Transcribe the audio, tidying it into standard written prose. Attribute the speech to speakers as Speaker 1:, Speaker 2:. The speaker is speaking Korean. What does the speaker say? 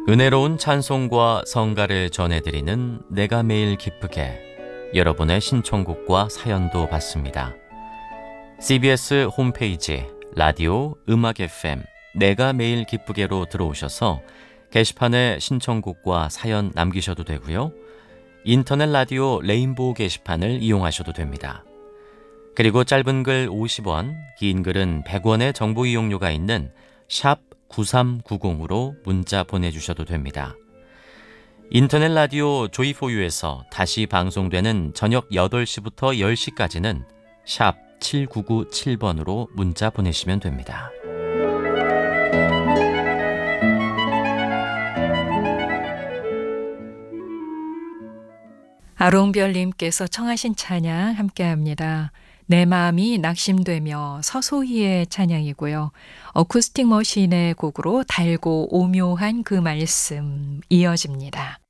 Speaker 1: 은혜로운 찬송과 성가를 전해드리는 내가 매일 기쁘게, 여러분의 신청곡과 사연도 받습니다. CBS 홈페이지 라디오 음악 FM 내가 매일 기쁘게로 들어오셔서 게시판에 신청곡과 사연 남기셔도 되고요. 인터넷 라디오 레인보우 게시판을 이용하셔도 됩니다. 그리고 짧은 글 50원, 긴 글은 100원의 정보 이용료가 있는 샵 9390으로 문자 보내주셔도 됩니다. 인터넷 라디오 조이포유에서 다시 방송되는 저녁 8시부터 10시까지는 샵 7997번으로 문자 보내시면 됩니다.
Speaker 2: 아롱별님께서 청하신 찬양 함께합니다. 내 마음이 낙심되며 서소희의 찬양이고요. 어쿠스틱 머신의 곡으로 달고 오묘한 그 말씀 이어집니다.